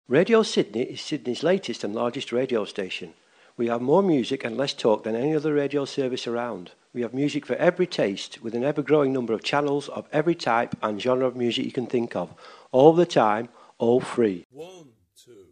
Radio Sydney is Sydney's latest and largest radio station. We have more music and less talk than any other radio service around. We have music for every taste, with an ever-growing number of channels of every type and genre of music you can think of, all the time, all free. 1, 2.